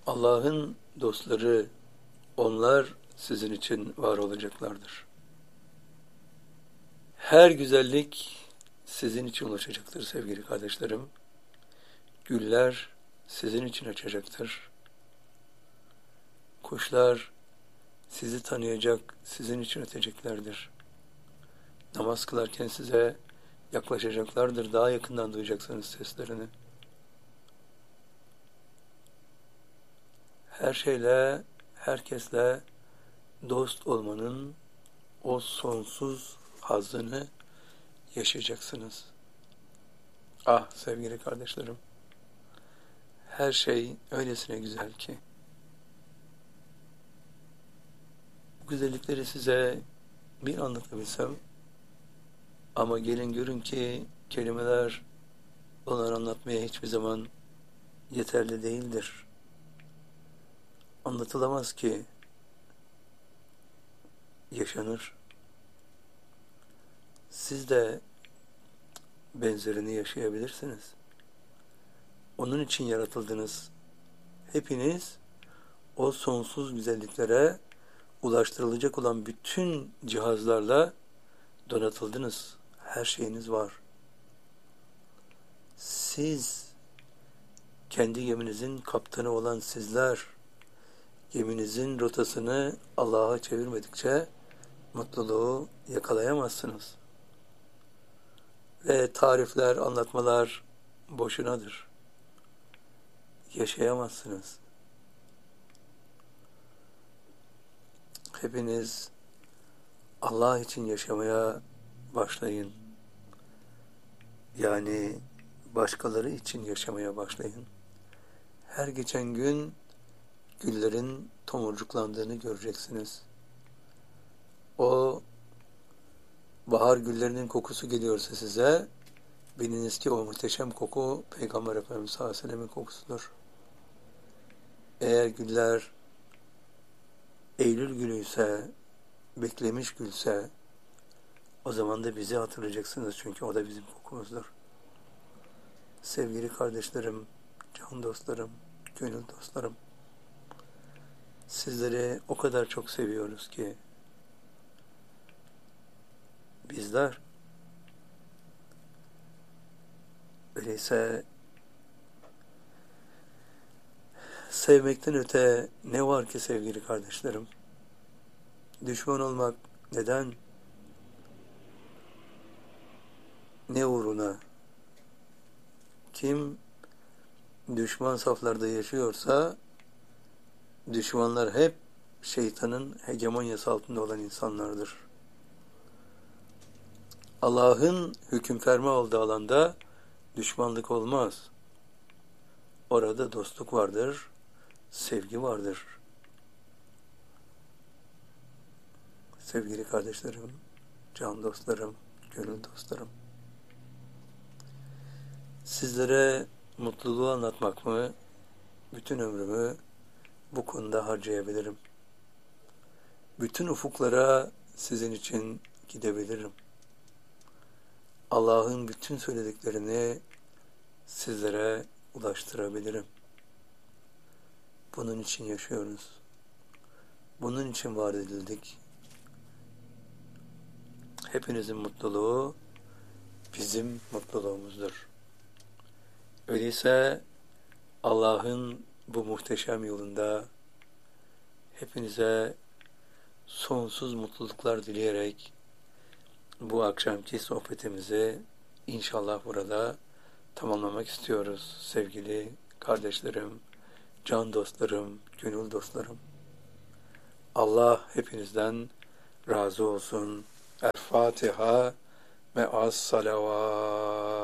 Allah'ın dostları, onlar sizin için var olacaklardır. Her güzellik sizin için ulaşacaktır sevgili kardeşlerim. Güller sizin için açacaktır. Kuşlar sizi tanıyacak, sizin için öteceklerdir. Namaz kılarken size yaklaşacaklardır, daha yakından duyacaksınız seslerini. Her şeyle, herkesle dost olmanın o sonsuz hazzını yaşayacaksınız. Ah sevgili kardeşlerim, her şey öylesine güzel ki. Bu güzellikleri size bir anlatabilsem, ama gelin görün ki kelimeler onları anlatmaya hiçbir zaman yeterli değildir. Anlatılamaz ki, yaşanır. Siz de benzerini yaşayabilirsiniz. Onun için yaratıldınız. Hepiniz o sonsuz güzelliklere ulaştırılacak olan bütün cihazlarla donatıldınız. Her şeyiniz var. Siz, kendi geminizin kaptanı olan sizler, geminizin rotasını Allah'a çevirmedikçe mutluluğu yakalayamazsınız. Ve tarifler, anlatmalar boşunadır. Yaşayamazsınız. Hepiniz Allah için yaşamaya başlayın. Yani başkaları için yaşamaya başlayın. Her geçen gün güllerin tomurcuklandığını göreceksiniz. O bahar güllerinin kokusu geliyorsa size, biliniz ki o muhteşem koku Peygamber Efendimiz sallallahu aleyhi ve sellem'in kokusudur. Eğer güller Eylül gülü ise, beklemiş gülse, o zaman da bizi hatırlayacaksınız, çünkü o da bizim kokumuzdur. Sevgili kardeşlerim, can dostlarım, gönül dostlarım, sizleri o kadar çok seviyoruz ki, bizler, öyleyse sevmekten öte ne var ki sevgili kardeşlerim? Düşman olmak neden? Ne uğruna? Kim düşman saflarda yaşıyorsa, düşmanlar hep şeytanın hegemonyası altında olan insanlardır. Allah'ın hüküm ferma olduğu alanda düşmanlık olmaz. Orada dostluk vardır, sevgi vardır. Sevgili kardeşlerim, can dostlarım, gönül dostlarım, sizlere mutluluğu anlatmak mı, bütün ömrümü bu konuda harcayabilirim. Bütün ufuklara sizin için gidebilirim. Allah'ın bütün söylediklerini sizlere ulaştırabilirim. Bunun için yaşıyoruz. Bunun için var edildik. Hepinizin mutluluğu bizim mutluluğumuzdur. Öyleyse Allah'ın bu muhteşem yolunda hepinize sonsuz mutluluklar dileyerek bu akşamki sohbetimizi inşallah burada tamamlamak istiyoruz sevgili kardeşlerim, can dostlarım, gönül dostlarım. Allah hepinizden razı olsun. El Fatiha ve as salavat.